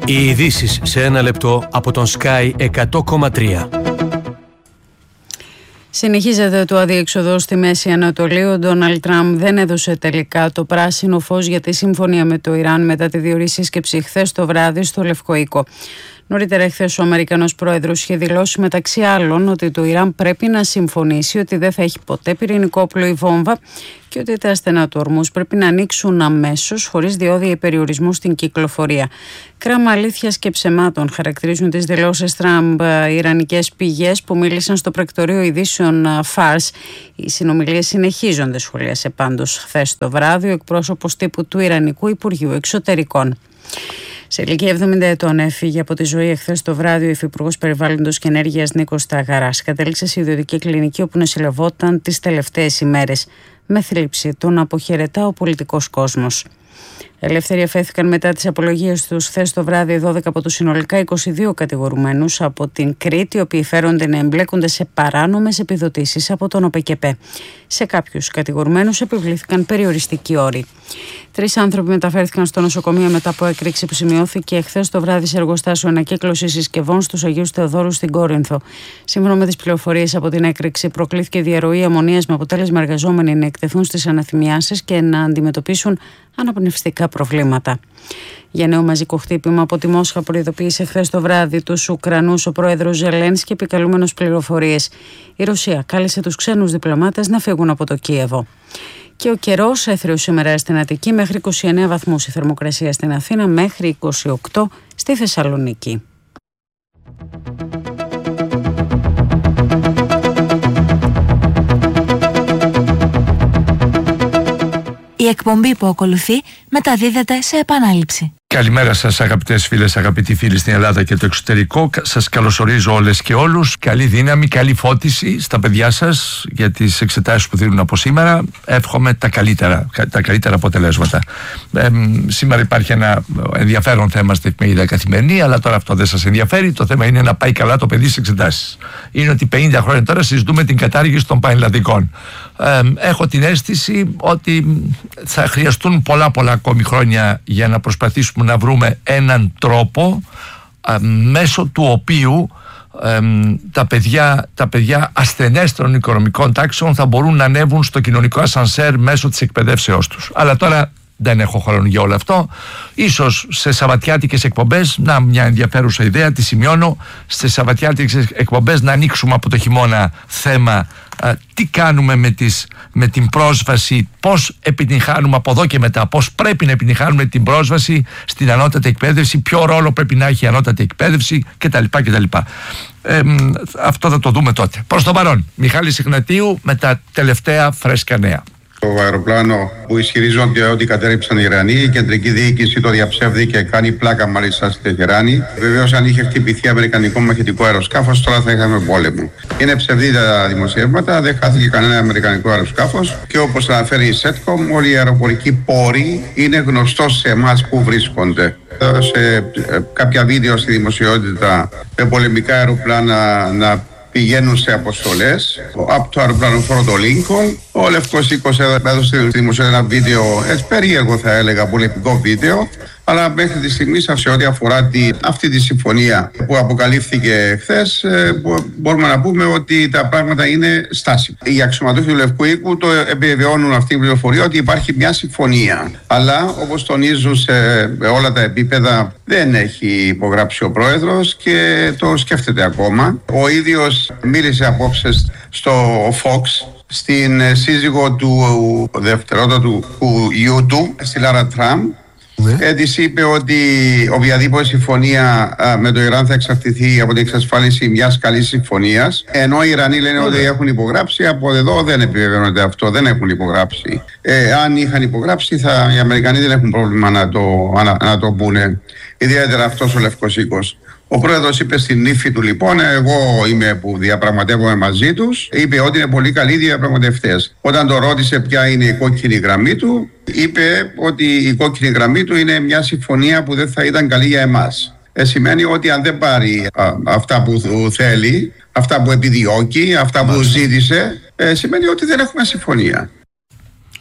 Οι ειδήσεις σε ένα λεπτό από τον Sky 100,3. Συνεχίζεται το αδιέξοδο στη Μέση Ανατολή. Ο Ντόναλντ Τραμπ δεν έδωσε τελικά το πράσινο φως για τη συμφωνία με το Ιράν μετά τη διορή σύσκεψη χθες το βράδυ στο Λευκό Οίκο. Νωρίτερα χθες ο Αμερικανός πρόεδρος είχε δηλώσει μεταξύ άλλων ότι το Ιράν πρέπει να συμφωνήσει ότι δεν θα έχει ποτέ πυρηνικό όπλο ή βόμβα και ότι τα στενά του ορμούς πρέπει να ανοίξουν αμέσως χωρίς διόδια ή περιορισμού στην κυκλοφορία. Κράμα αλήθειας και ψεμάτων χαρακτηρίζουν τις δηλώσεις Τραμπ. Οι ιρανικές πηγές που μίλησαν στο πρακτορείο ειδήσεων Fars. Οι συνομιλίες συνεχίζονται, σχολίασε πάντως χθες το βράδυ ο εκπρόσωπος τύπου του Ιρανικού Υπουργείου Εξωτερικών. Σε ηλικία 70 ετών έφυγε από τη ζωή εχθές το βράδυ ο Υφυπουργός Περιβάλλοντος και Ενέργειας Νίκος Ταγαράς. Κατέληξε σε ιδιωτική κλινική όπου νοσηλευόταν τις τελευταίες ημέρες. Με θλίψη τον αποχαιρετά ο πολιτικός κόσμος. Ελεύθεροι αφέθηκαν μετά τις απολογίες τους χθες το βράδυ 12 από τους συνολικά 22 κατηγορουμένους από την Κρήτη, οι οποίοι φέρονται να εμπλέκονται σε παράνομες επιδοτήσεις από τον ΟΠΕΚΕΠΕ. Σε κάποιους κατηγορουμένους επιβλήθηκαν περιοριστικοί όροι. 3 άνθρωποι μεταφέρθηκαν στο νοσοκομείο μετά από έκρηξη που σημειώθηκε χθες το βράδυ σε εργοστάσιο ανακύκλωσης συσκευών στους Αγίους Θεοδόρου στην Κόρινθο. Σύμφωνα με τις πληροφορίες από την έκρηξη, προκλήθηκε διαρροή αμμονίας με αποτέλεσμα εργαζόμενοι να εκτεθούν στις αναθυμιάσεις και να αντιμετωπίσουν αναπνευστικά προβλήματα. Για νέο μαζικό χτύπημα από τη Μόσχα προειδοποίησε χθες το βράδυ τους Ουκρανούς ο πρόεδρος Ζελένσκι, επικαλούμενος πληροφορίες. Η Ρωσία κάλεσε τους ξένους διπλωμάτες να φύγουν από το Κίεβο. Και ο καιρός έθριος σήμερα στην Αττική μέχρι 29 βαθμούς, η θερμοκρασία στην Αθήνα μέχρι 28 στη Θεσσαλονίκη. Η εκπομπή που ακολουθεί μεταδίδεται σε επανάληψη. Καλημέρα σας αγαπητές φίλες, αγαπητοί φίλοι στην Ελλάδα και το εξωτερικό. Σας καλωσορίζω όλες και όλους. Καλή δύναμη, καλή φώτιση στα παιδιά σας για τις εξετάσεις που δίνουν από σήμερα. Εύχομαι τα καλύτερα αποτελέσματα. Σήμερα υπάρχει ένα ενδιαφέρον θέμα στην εφημερίδα Καθημερινή, αλλά τώρα αυτό δεν σας ενδιαφέρει. Το θέμα είναι να πάει καλά το παιδί στις εξετάσεις. Είναι ότι 50 χρόνια τώρα συζητούμε την κατάργηση των πανελλαδικών. Έχω την αίσθηση ότι θα χρειαστούν πολλά ακόμη χρόνια για να προσπαθήσουμε να βρούμε έναν τρόπο μέσω του οποίου τα παιδιά ασθενέστερων οικονομικών τάξεων θα μπορούν να ανέβουν στο κοινωνικό ασανσέρ μέσω της εκπαιδεύσεώς τους. Αλλά τώρα δεν έχω χρόνο για όλο αυτό. Ίσως σε σαββατιάτικες εκπομπές, μια ενδιαφέρουσα ιδέα, τη σημειώνω, σε σαββατιάτικες εκπομπές να ανοίξουμε από το χειμώνα θέμα τι κάνουμε με την πρόσβαση, πώς επιτυγχάνουμε από εδώ και μετά, πώς πρέπει να επιτυγχάνουμε την πρόσβαση στην ανώτατη εκπαίδευση, ποιο ρόλο πρέπει να έχει η ανώτατη εκπαίδευση κτλ. Αυτό θα το δούμε τότε. Προς το παρόν, Μιχάλης Ιγνατίου με τα τελευταία φρέσκα νέα. Το αεροπλάνο που ισχυρίζονται ότι κατέρριψαν οι Ιρανοί, η κεντρική διοίκηση το διαψεύδει και κάνει πλάκα μάλιστα στη Τεχεράνη. Βεβαίως, αν είχε χτυπηθεί αμερικανικό μαχητικό αεροσκάφος, τώρα θα είχαμε πόλεμο. Είναι ψευδή τα δημοσιεύματα, δεν χάθηκε κανένα αμερικανικό αεροσκάφος και όπως αναφέρει η ΣΕΤΚΟΜ, όλοι οι αεροπορικοί πόροι είναι γνωστός σε εμάς που βρίσκονται. Σε κάποια βίντεο στη δημοσιότητα με πολεμικά αεροπλάνα να πηγαίνουν σε αποστολές από το αεροπλανοφόρο το Lincoln. Ο Λευκός Οίκος έδωσε στη δημοσιότητα ένα βίντεο, περίεργο θα έλεγα, πολεμικό βίντεο, αλλά μέχρι τη στιγμή σε ό,τι αφορά αυτή τη συμφωνία που αποκαλύφθηκε χθες, μπορούμε να πούμε ότι τα πράγματα είναι στάσιμα. Οι αξιωματούχοι του Λευκού Οίκου το επιβεβαιώνουν αυτή την πληροφορία ότι υπάρχει μια συμφωνία. Αλλά όπως τονίζουν σε όλα τα επίπεδα, δεν έχει υπογράψει ο πρόεδρος και το σκέφτεται ακόμα. Ο ίδιος μίλησε απόψε στο Fox, στην σύζυγο του δευτερότατου γιού του, στη Λάρα Τραμπ. Της είπε ότι οποιαδήποτε συμφωνία με το Ιράν θα εξαρτηθεί από την εξασφάλιση μιας καλής συμφωνίας, ενώ οι Ιρανοί λένε ότι έχουν υπογράψει. Από εδώ δεν επιβεβαιώνεται αυτό, δεν έχουν υπογράψει. Αν είχαν υπογράψει, οι Αμερικανοί δεν έχουν πρόβλημα να το πούνε, ιδιαίτερα αυτός ο Λευκός Οίκος. Ο πρόεδρος είπε στην ύφη του, λοιπόν, εγώ είμαι που διαπραγματεύομαι μαζί τους, είπε ότι είναι πολύ καλοί διαπραγματευτές. Όταν το ρώτησε ποια είναι η κόκκινη γραμμή του, είπε ότι η κόκκινη γραμμή του είναι μια συμφωνία που δεν θα ήταν καλή για εμάς. Σημαίνει ότι αν δεν πάρει αυτά που θέλει, αυτά που επιδιώκει, αυτά που ζήτησε, σημαίνει ότι δεν έχουμε συμφωνία.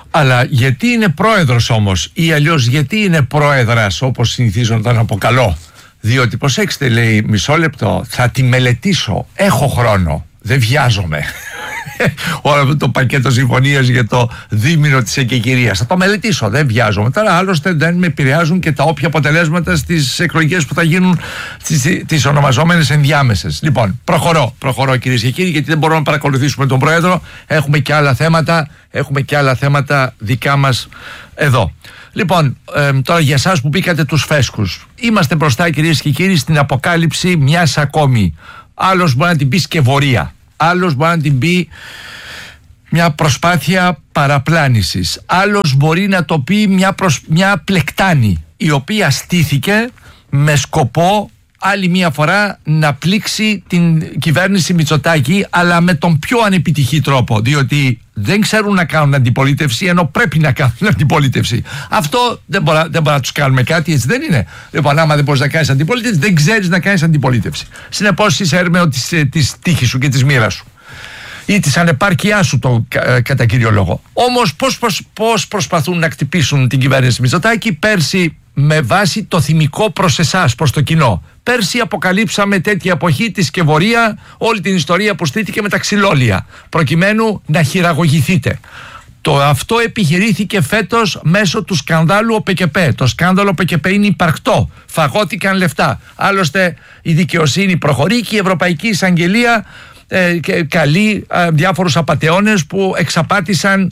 Αλλά γιατί είναι πρόεδρος όμως, ή αλλιώς γιατί είναι πρόεδρας, όπως συνηθίζω να τον αποκαλώ? Διότι προσέξτε, λέει, μισό λεπτό, θα τη μελετήσω, έχω χρόνο, δεν βιάζομαι. Όλο αυτό το πακέτο συμφωνίας για το δίμηνο της εγκεκηρίας, θα το μελετήσω, δεν βιάζομαι. Τώρα άλλωστε δεν με επηρεάζουν και τα όποια αποτελέσματα στις εκλογές που θα γίνουν, τις ονομαζόμενες ενδιάμεσες. Λοιπόν, προχωρώ κυρίες και κύριοι, γιατί δεν μπορούμε να παρακολουθήσουμε τον Πρόεδρο. Έχουμε και άλλα θέματα δικά μας εδώ. Λοιπόν, τώρα για εσάς που μπήκατε τους φέσκους, είμαστε μπροστά κυρίες και κύριοι στην αποκάλυψη μιας ακόμη. Άλλος μπορεί να την πει σκευωρία, άλλος μπορεί να την πει μια προσπάθεια παραπλάνησης, άλλος μπορεί να το πει μια πλεκτάνη, η οποία στήθηκε με σκοπό άλλη μια φορά να πλήξει την κυβέρνηση Μητσοτάκη, αλλά με τον πιο ανεπιτυχή τρόπο, διότι δεν ξέρουν να κάνουν αντιπολίτευση, ενώ πρέπει να κάνουν αντιπολίτευση. Αυτό δεν μπορεί να τους κάνουμε κάτι, έτσι δεν είναι? Λοιπόν, άμα δεν μπορείς να κάνεις αντιπολίτευση, δεν ξέρεις να κάνεις αντιπολίτευση. Συνεπώς είσαι έρμεο της τύχης σου και της μοίρας σου ή της ανεπάρκειάς σου, κατά κύριο λόγο. Όμως πώς προσπαθούν να χτυπήσουν την κυβέρνηση Μητσοτάκη? Πέρσι, με βάση το θυμικό προς εσάς, προς το κοινό, πέρσι αποκαλύψαμε τέτοια εποχή τη σκευωρία, όλη την ιστορία που στήθηκε με τα ξυλόλια, προκειμένου να χειραγωγηθείτε. Αυτό επιχειρήθηκε φέτος μέσω του σκανδάλου ΟΠΕΚΕΠΕ. Το σκάνδαλο ΟΠΕΚΕΠΕ είναι υπαρκτό. Φαγώθηκαν λεφτά. Άλλωστε η δικαιοσύνη προχωρεί και η Ευρωπαϊκή Εισαγγελία καλεί διάφορους απατεώνες που εξαπάτησαν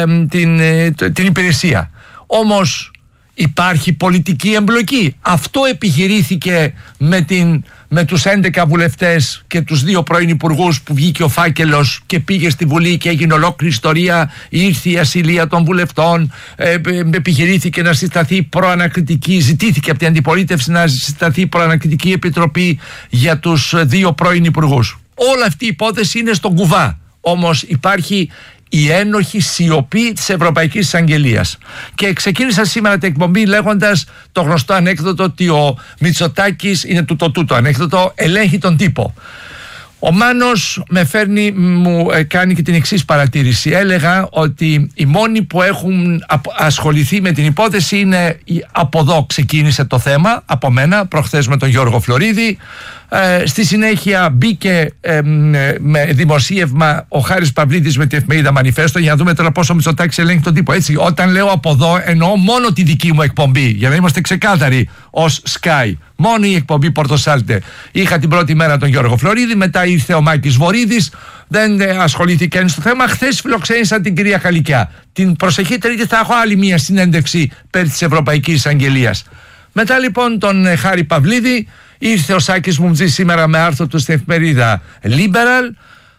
την υπηρεσία. Όμως υπάρχει πολιτική εμπλοκή. Αυτό επιχειρήθηκε με τους 11 βουλευτές και τους 2 πρώην υπουργούς, που βγήκε ο φάκελος και πήγε στη Βουλή και έγινε ολόκληρη ιστορία. Ήρθε η ασυλία των βουλευτών, επιχειρήθηκε να συσταθεί προανακριτική, ζητήθηκε από την αντιπολίτευση να συσταθεί προανακριτική επιτροπή για τους 2 πρώην υπουργούς. Όλη αυτή η υπόθεση είναι στον κουβά. Όμως υπάρχει η ένοχη σιωπή της Ευρωπαϊκής Εισαγγελίας. Και ξεκίνησα σήμερα την εκπομπή λέγοντας το γνωστό ανέκδοτο ότι ο Μητσοτάκης, είναι τούτο ανέκδοτο, ελέγχει τον τύπο. Ο Μάνος μου κάνει και την εξής παρατήρηση. Έλεγα ότι οι μόνοι που έχουν ασχοληθεί με την υπόθεση είναι από εδώ ξεκίνησε το θέμα, από μένα, προχθές με τον Γιώργο Φλωρίδη. Στη συνέχεια μπήκε με δημοσίευμα ο Χάρης Παυλίδης με την εφημερίδα Μανιφέστο, για να δούμε τώρα πόσο Μητσοτάκης ελέγχει τον τύπο. Έτσι, όταν λέω από εδώ, εννοώ μόνο τη δική μου εκπομπή, για να είμαστε ξεκάθαροι ως Sky. Μόνο η εκπομπή Πορτοσάλτε. Είχα την πρώτη μέρα τον Γιώργο Φλωρίδη, μετά ήρθε ο Μάκης Βορίδης, δεν ασχολήθηκε στο θέμα. Χθες φιλοξένησα την κυρία Χαλικιά. Την προσεχή Τρίτη θα έχω άλλη μία συνέντευξη περί της Ευρωπαϊκής Εισαγγελίας. Μετά λοιπόν τον Χάρη Παυλίδη ήρθε ο Σάκης Μουμτζής σήμερα με άρθρο του στην εφημερίδα Liberal,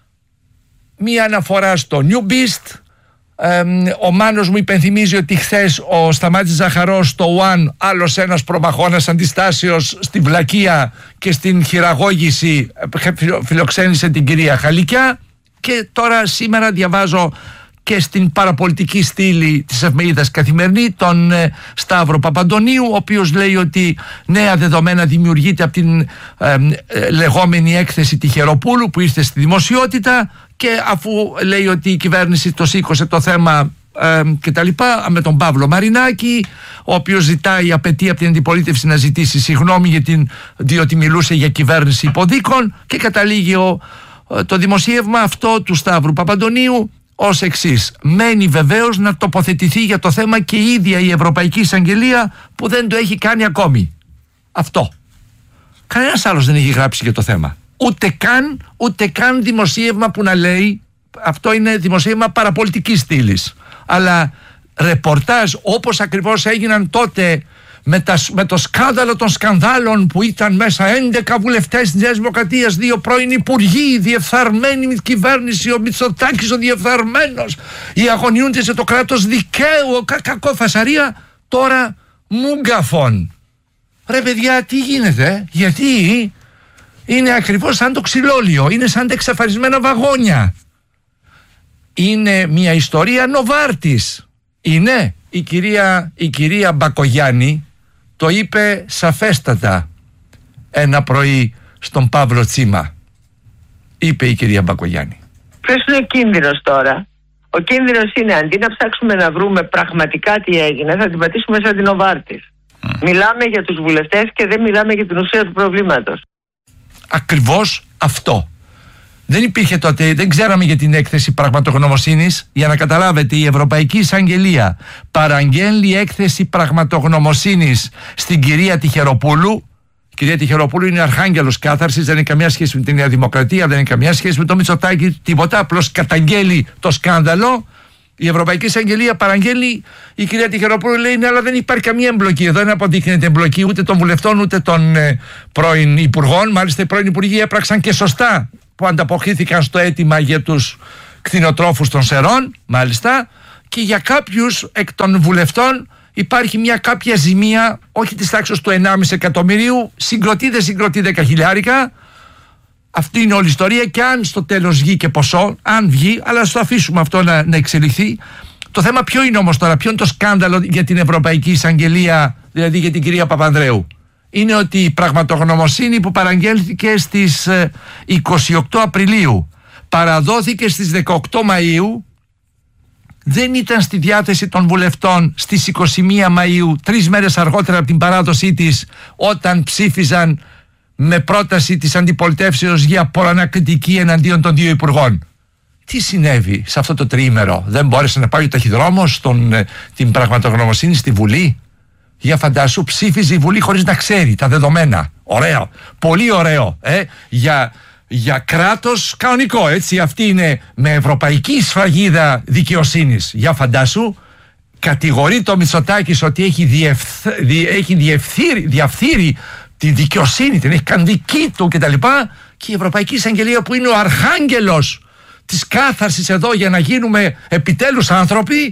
μία αναφορά στο New Beast. Ο Μάνος μου υπενθυμίζει ότι χθες ο Σταμάτης Ζαχαρός στο One, άλλος ένας προμαχώνας αντιστάσεως στη βλακεία και στην χειραγώγηση, φιλοξένησε την κυρία Χαλικιά. Και τώρα σήμερα διαβάζω και στην παραπολιτική στήλη της εφημερίδας Καθημερινή τον Σταύρο Παπαντονίου, ο οποίος λέει ότι νέα δεδομένα δημιουργείται από την λεγόμενη έκθεση Τυχεροπούλου που ήρθε στη δημοσιότητα, και αφού λέει ότι η κυβέρνηση το σήκωσε το θέμα και τα λοιπά, με τον Παύλο Μαρινάκη, ο οποίος απαιτεί από την αντιπολίτευση να ζητήσει συγγνώμη διότι μιλούσε για κυβέρνηση υποδίκων, και καταλήγει το δημοσίευμα αυτό του Σταύρου Παπαντονίου ως εξής. Μένει βεβαίως να τοποθετηθεί για το θέμα και η ίδια η Ευρωπαϊκή Εισαγγελία, που δεν το έχει κάνει ακόμη. Αυτό. Κανένας άλλος δεν έχει γράψει για το θέμα. Ούτε καν δημοσίευμα που να λέει, αυτό είναι δημοσίευμα παραπολιτικής στήλης. Αλλά ρεπορτάζ όπως ακριβώς έγιναν τότε με το σκάνδαλο των σκανδάλων, που ήταν μέσα 11 βουλευτές της Νέας Δημοκρατίας, 2 πρώην υπουργοί, διεφθαρμένη κυβέρνηση, ο Μητσοτάκης ο διεφθαρμένος, οι αγωνιούνται σε το κράτος δικαίου, κακό φασαρία. Τώρα μουγκαφών. Ρε παιδιά, τι γίνεται? Γιατί είναι ακριβώς σαν το ξυλόλιο, είναι σαν τα εξαφανισμένα βαγόνια. Είναι μια ιστορία Νοβάρτης. Είναι η κυρία Μπακογιάννη το είπε σαφέστατα ένα πρωί στον Παύλο Τσίμα. Είπε η κυρία Μπακογιάννη. Ποιος είναι ο κίνδυνος τώρα? Ο κίνδυνος είναι αντί να ψάξουμε να βρούμε πραγματικά τι έγινε, θα την πατήσουμε σαν την Νοβάρτης. Μιλάμε για τους βουλευτές και δεν μιλάμε για την ουσία του προβλήματος. Ακριβώς αυτό. Δεν υπήρχε τότε, δεν ξέραμε για την έκθεση πραγματογνωμοσύνης. Για να καταλάβετε, η Ευρωπαϊκή Εισαγγελία παραγγέλνει έκθεση πραγματογνωμοσύνης στην κυρία Τυχεροπούλου. Η κυρία Τυχεροπούλου είναι αρχάγγελος κάθαρσης, δεν έχει καμιά σχέση με τη Νέα Δημοκρατία, δεν έχει καμιά σχέση με το Μητσοτάκη, τίποτα. Απλώς καταγγέλει το σκάνδαλο. Η Ευρωπαϊκή Εισαγγελία παραγγέλνει, η κυρία Τυχεροπούλου λέει ναι, αλλά δεν υπάρχει καμία εμπλοκή. Εδώ δεν αποδείχνεται εμπλοκή ούτε των βουλευτών ούτε των πρώην υπουργών. Μάλιστα, οι πρώην υπουργοί έπραξαν και σωστά που ανταποκρίθηκαν στο αίτημα για τους κτηνοτρόφους των Σερών, μάλιστα, και για κάποιους εκ των βουλευτών υπάρχει μια κάποια ζημία, όχι της τάξης του 1,5 εκατομμυρίου, συγκροτεί δεν συγκροτεί 10 χιλιάρικα. Αυτή είναι όλη η ιστορία, και αν στο τέλος βγει και ποσό, αν βγει, αλλά ας το αφήσουμε αυτό να εξελιχθεί. Το θέμα ποιο είναι όμως τώρα, ποιο είναι το σκάνδαλο για την Ευρωπαϊκή Εισαγγελία, δηλαδή για την κυρία Παπανδρέου? Είναι ότι η πραγματογνωμοσύνη που παραγγέλθηκε στις 28 Απριλίου παραδόθηκε στις 18 Μαΐου, δεν ήταν στη διάθεση των βουλευτών στις 21 Μαΐου, 3 μέρες αργότερα από την παράδοσή της, όταν ψήφιζαν με πρόταση της αντιπολιτεύσεως για προανακριτική εναντίον των 2 υπουργών. Τι συνέβη σε αυτό το τριήμερο? Δεν μπόρεσε να πάει ο ταχυδρόμος την πραγματογνωμοσύνη στη Βουλή? Για φαντάσου, ψήφιζε η Βουλή χωρίς να ξέρει τα δεδομένα. Ωραίο, πολύ ωραίο, για κράτος κανονικό, έτσι. Αυτή είναι με ευρωπαϊκή σφραγίδα δικαιοσύνης. Για φαντάσου, κατηγορεί το Μητσοτάκης ότι έχει διαφθείρει τη δικαιοσύνη, την έχει κάνει δική του κτλ. Και η Ευρωπαϊκή Εισαγγελία, που είναι ο αρχάγγελος της κάθαρσης εδώ για να γίνουμε επιτέλους άνθρωποι,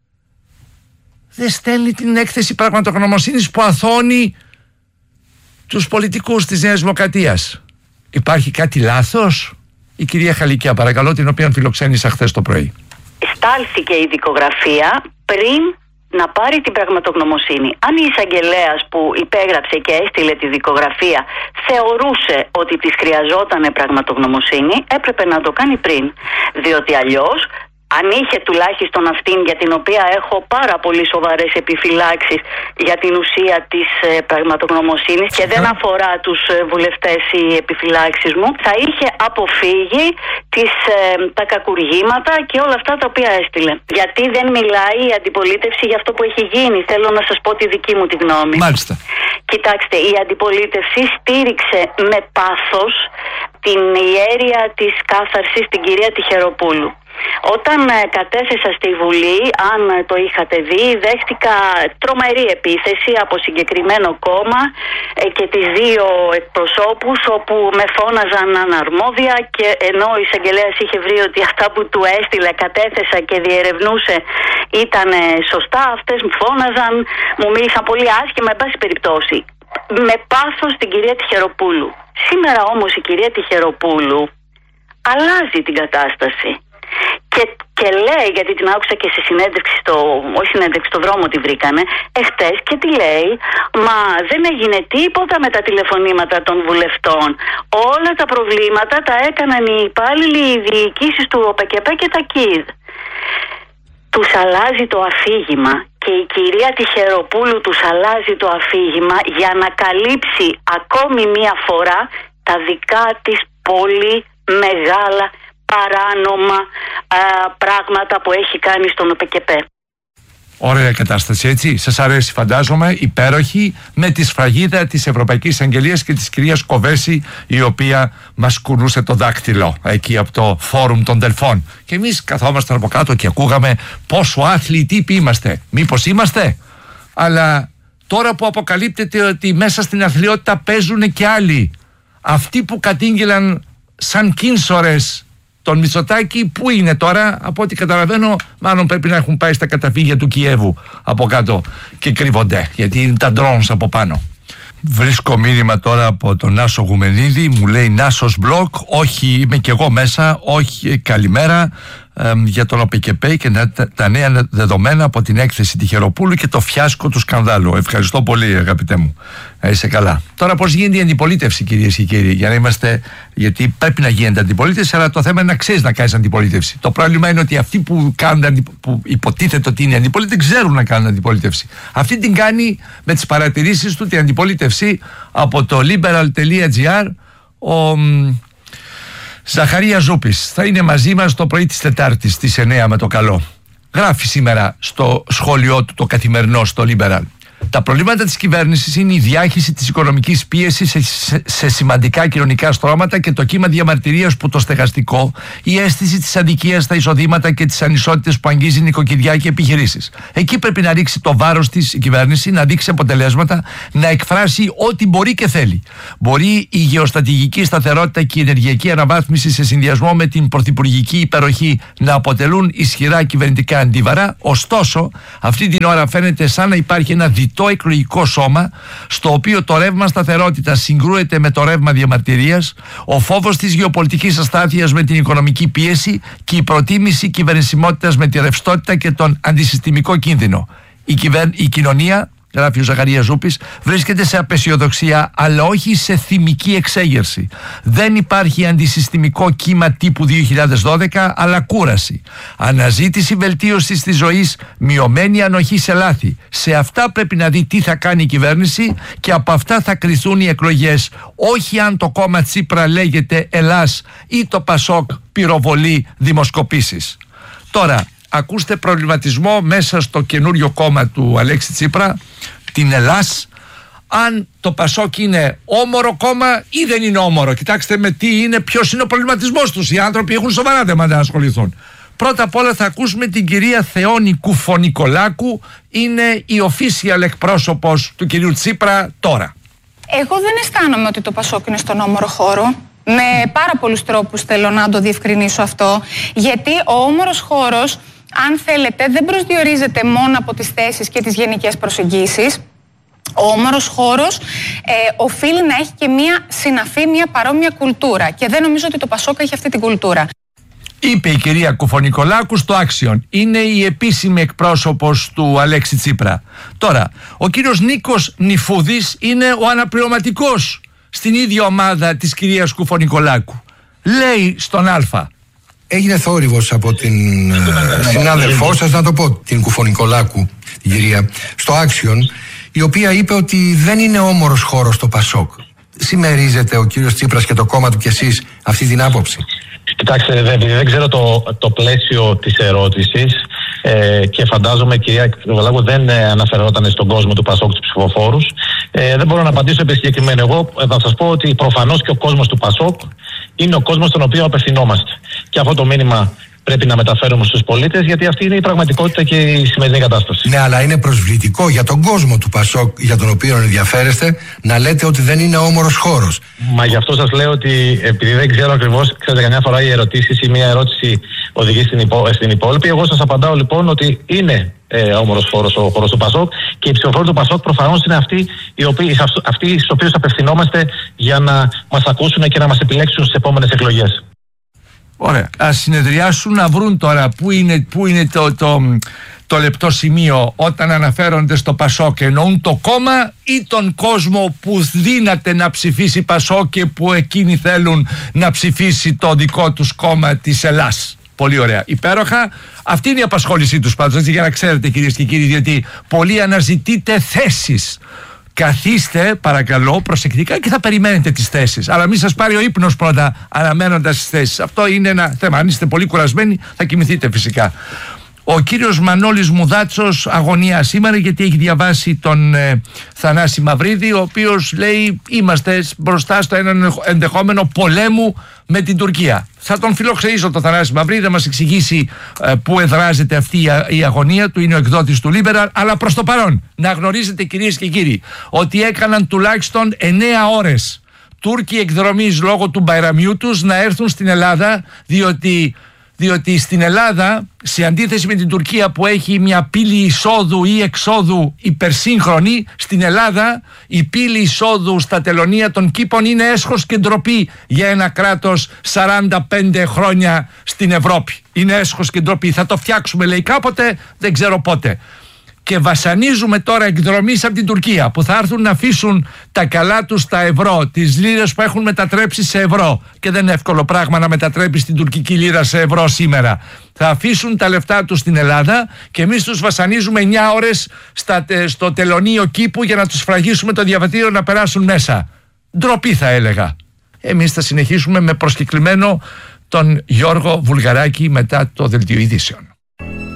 δεν στέλνει την έκθεση πραγματογνωμοσύνης που αθώνει τους πολιτικούς της Νέας Δημοκρατίας. Υπάρχει κάτι λάθος? Η κυρία Χαλικιά, παρακαλώ, την οποία φιλοξένησα χθες το πρωί. Στάλθηκε η δικογραφία πριν να πάρει την πραγματογνωμοσύνη. Αν η εισαγγελέας που υπέγραψε και έστειλε τη δικογραφία θεωρούσε ότι της χρειαζόταν πραγματογνωμοσύνη, έπρεπε να το κάνει πριν. Διότι αλλιώς, αν είχε τουλάχιστον αυτήν, για την οποία έχω πάρα πολύ σοβαρές επιφυλάξεις για την ουσία της πραγματογνωμοσύνης και δεν αφορά τους βουλευτές οι επιφυλάξεις μου, θα είχε αποφύγει τα κακουργήματα και όλα αυτά τα οποία έστειλε. Γιατί δεν μιλάει η αντιπολίτευση για αυτό που έχει γίνει? Θέλω να σας πω τη δική μου τη γνώμη. Μάλιστα. Κοιτάξτε, η αντιπολίτευση στήριξε με πάθος την ιέρεια της κάθαρσης, την κυρία Τυχεροπούλου. Όταν κατέθεσα στη Βουλή, αν το είχατε δει, δέχτηκα τρομερή επίθεση από συγκεκριμένο κόμμα και τις 2 εκπροσώπους, όπου με φώναζαν αναρμόδια, και ενώ ο εισαγγελέας είχε βρει ότι αυτά που του έστειλε, κατέθεσα και διερευνούσε, ήταν σωστά, αυτές μου φώναζαν, μου μίλησαν πολύ άσχημα, εν πάση περιπτώσει. Με πάθος την κυρία Τυχεροπούλου. Σήμερα όμως η κυρία Τυχεροπούλου αλλάζει την κατάσταση. Και λέει, γιατί την άκουσα και σε συνέντευξη, στο δρόμο τη βρήκανε εχθές, και τι λέει? Μα δεν έγινε τίποτα με τα τηλεφωνήματα των βουλευτών. Όλα τα προβλήματα τα έκαναν οι υπάλληλοι, οι διοικήσεις του ΟΠΚΠ και τα ΚΙΔ. Τους αλλάζει το αφήγημα, και η κυρία Τυχεροπούλου τους αλλάζει το αφήγημα για να καλύψει ακόμη μία φορά τα δικά της πολύ μεγάλα παράνομα πράγματα που έχει κάνει στον ΟΠΚΠ. Ωραία κατάσταση, έτσι. Σας αρέσει, φαντάζομαι, υπέροχη, με τη σφραγίδα της Ευρωπαϊκής Αγγελίας και της κυρίας Κοβέση, η οποία μας κουνούσε το δάκτυλο εκεί από το φόρουμ των Δελφών. Και εμείς καθόμασταν από κάτω και ακούγαμε πόσο άθλιοι τύποι είμαστε. Μήπως είμαστε? Αλλά τώρα που αποκαλύπτεται ότι μέσα στην αθλιότητα παίζουν και άλλοι, αυτοί που κατήγγειλαν σαν κίνσορες τον Μητσοτάκη, πού είναι τώρα? Από ό,τι καταλαβαίνω, μάλλον πρέπει να έχουν πάει στα καταφύγια του Κιέβου από κάτω και κρύβονται, γιατί είναι τα drones από πάνω. Βρίσκω μήνυμα τώρα από τον Νάσο Γουμενίδη, μου λέει Νάσος Μπλοκ, όχι, είμαι κι εγώ μέσα, όχι, καλημέρα. για τον ΟΠΕΚΕΠΕ και τα νέα δεδομένα από την έκθεση Τυχεροπούλου και το φιάσκο του σκανδάλου. Ευχαριστώ πολύ, αγαπητέ μου. Να είσαι καλά. Τώρα, πώς γίνεται η αντιπολίτευση, κυρίες και κύριοι, γιατί πρέπει να γίνεται αντιπολίτευση, αλλά το θέμα είναι να ξέρεις να κάνεις αντιπολίτευση. Το πρόβλημα είναι ότι αυτοί που υποτίθεται ότι είναι αντιπολίτευση δεν ξέρουν να κάνουν αντιπολίτευση. Αυτή την κάνει με τις παρατηρήσεις του την αντιπολίτευση από το liberal.gr ο Ζαχαρία Ζούπης. Θα είναι μαζί μας το πρωί της Τετάρτης στις 9 με το καλό. Γράφει σήμερα στο σχόλιο του το καθημερινό στο Liberal. Τα προβλήματα της κυβέρνησης είναι η διάχυση της οικονομικής πίεσης σε σημαντικά κοινωνικά στρώματα και το κύμα διαμαρτυρίας που το στεγαστικό, η αίσθηση της αδικίας στα εισοδήματα και τις ανισότητες που αγγίζει νοικοκυριά και επιχειρήσεις. Εκεί πρέπει να ρίξει το βάρος της η κυβέρνηση, να δείξει αποτελέσματα, να εκφράσει ό,τι μπορεί και θέλει. Μπορεί η γεωστρατηγική σταθερότητα και η ενεργειακή αναβάθμιση σε συνδυασμό με την πρωθυπουργική υπεροχή να αποτελούν ισχυρά κυβερνητικά αντίβαρα. Ωστόσο, αυτή την ώρα φαίνεται σαν να υπάρχει ένα διτό εκλογικό σώμα, στο οποίο το ρεύμα σταθερότητας συγκρούεται με το ρεύμα διαμαρτυρίας, ο φόβος της γεωπολιτικής αστάθειας με την οικονομική πίεση και η προτίμηση κυβερνησιμότητας με τη ρευστότητα και τον αντισυστημικό κίνδυνο. Η κοινωνία, γράφει ο Ζαχαρίας Ζούπης, βρίσκεται σε απεσιοδοξία, αλλά όχι σε θυμική εξέγερση. Δεν υπάρχει αντισυστημικό κύμα τύπου 2012, αλλά κούραση. Αναζήτηση βελτίωσης της ζωής, μειωμένη ανοχή σε λάθη. Σε αυτά πρέπει να δει τι θα κάνει η κυβέρνηση και από αυτά θα κριθούν οι εκλογές. Όχι αν το κόμμα Τσίπρα λέγεται Ελλάς ή το Πασόκ πυροβολεί δημοσκοπήσεις. Τώρα, ακούστε προβληματισμό μέσα στο καινούριο κόμμα του Αλέξη Τσίπρα, την Ελλάς, αν το Πασόκ είναι όμορο κόμμα ή δεν είναι όμορο. Κοιτάξτε με τι είναι, ποιος είναι ο προβληματισμός τους. Οι άνθρωποι έχουν σοβαρά θέματα να ασχοληθούν. Πρώτα απ' όλα θα ακούσουμε την κυρία Θεόνη Κουφονικολάκου, είναι η official εκπρόσωπος του κυρίου Τσίπρα τώρα. Εγώ δεν αισθάνομαι ότι το Πασόκ είναι στον όμορο χώρο. Με πάρα πολλούς τρόπους θέλω να το διευκρινίσω αυτό, γιατί ο όμορος χώρος, αν θέλετε, δεν προσδιορίζεται μόνο από τις θέσεις και τις γενικές προσεγγίσεις. Ο όμορος χώρος οφείλει να έχει και μία συναφή, μία παρόμοια κουλτούρα, και δεν νομίζω ότι το Πασόκ έχει αυτή την κουλτούρα. Είπε η κυρία Κουφονικολάκου στο Άξιον. Είναι η επίσημη εκπρόσωπος του Αλέξη Τσίπρα. Τώρα, ο κύριος Νίκος Νιφούδης είναι ο αναπληρωματικός στην ίδια ομάδα της κυρίας Κουφονικολάκου. Λέει στον Α. Έγινε θόρυβος από την συνάδελφό σας, να το πω, την Κουφονικολάκου, την κυρία, στο Άξιον, η οποία είπε ότι δεν είναι όμορος χώρος το Πασόκ. Συμμερίζεται ο κύριος Τσίπρας και το κόμμα του κι εσείς αυτή την άποψη? Κοιτάξτε, δεν ξέρω το πλαίσιο της ερώτησης και φαντάζομαι η κυρία Κουφονικολάκου δεν αναφερόταν στον κόσμο του Πασόκ, τους ψηφοφόρους. Δεν μπορώ να απαντήσω επί συγκεκριμένο. Εγώ θα σας πω ότι προφανώς και ο κόσμος του Πασόκ είναι ο κόσμος στον οποίο απευθυνόμαστε. Και αυτό το μήνυμα πρέπει να μεταφέρουμε στους πολίτες, γιατί αυτή είναι η πραγματικότητα και η σημερινή κατάσταση. Ναι, αλλά είναι προσβλητικό για τον κόσμο του Πασόκ, για τον οποίο ενδιαφέρεστε, να λέτε ότι δεν είναι όμορος χώρος. Μα γι' αυτό σας λέω ότι, επειδή δεν ξέρω ακριβώς, ξέρετε, καμιά φορά οι ερωτήσεις ή μια ερώτηση οδηγεί στην υπόλοιπη. Εγώ σας απαντάω λοιπόν ότι είναι όμορος χώρος ο χώρος του Πασόκ, και οι ψηφοφόροι του Πασόκ προφανώς είναι αυτοί στους οποίους απευθυνόμαστε για να μας ακούσουν και να μας επιλέξουν στις επόμενες εκλογές. Ωραία. Ας συνεδριάσουν να βρουν τώρα πού είναι το λεπτό σημείο όταν αναφέρονται στο Πασόκ. Εννοούν το κόμμα ή τον κόσμο που δύναται να ψηφίσει Πασόκ και που εκείνοι θέλουν να ψηφίσει το δικό τους κόμμα της Ελλάς. Πολύ ωραία. Υπέροχα. Αυτή είναι η απασχόλησή τους πάντως, για να ξέρετε, κυρίες και κύριοι, διότι πολλοί αναζητείτε θέσεις. Καθίστε παρακαλώ προσεκτικά και θα περιμένετε τις θέσεις. Αλλά μην σας πάρει ο ύπνος πρώτα αναμένοντας τις θέσεις. Αυτό είναι ένα θέμα. Αν είστε πολύ κουρασμένοι θα κοιμηθείτε φυσικά. Ο κύριος Μανώλης Μουδάτσος αγωνία σήμερα, γιατί έχει διαβάσει τον Θανάση Μαυρίδη, ο οποίος λέει είμαστε μπροστά στο έναν ενδεχόμενο πολέμου με την Τουρκία. Θα τον φιλοξενήσω τον Θανάση Μαυρίδη να μας εξηγήσει πού εδράζεται αυτή η αγωνία του. Είναι ο εκδότης του Liberal. Αλλά προς το παρόν να γνωρίζετε, κυρίες και κύριοι, ότι έκαναν τουλάχιστον 9 ώρες Τούρκοι εκδρομής λόγω του Μπαϊραμιού τους να έρθουν στην Ελλάδα, διότι Διότι στην Ελλάδα, σε αντίθεση με την Τουρκία που έχει μια πύλη εισόδου ή εξόδου υπερσύγχρονη, στην Ελλάδα η πύλη εισόδου στα τελωνεία των κήπων είναι έσχος και ντροπή για ένα κράτος 45 χρόνια στην Ευρώπη. Είναι έσχος και ντροπή. Θα το φτιάξουμε, λέει, κάποτε, δεν ξέρω πότε. Και βασανίζουμε τώρα εκδρομής από την Τουρκία που θα έρθουν να αφήσουν τα καλά τους στα ευρώ, τις λίρες που έχουν μετατρέψει σε ευρώ, και δεν είναι εύκολο πράγμα να μετατρέψεις την τουρκική λίρα σε ευρώ σήμερα. Θα αφήσουν τα λεφτά τους στην Ελλάδα και εμείς τους βασανίζουμε 9 ώρες στο τελωνείο κήπου για να τους φραγίσουμε το διαβατήριο να περάσουν μέσα. Ντροπή, θα έλεγα. Εμείς θα συνεχίσουμε με προσκεκλημένο τον Γιώργο Βουλγαράκη μετά το δελτίο ειδήσεων.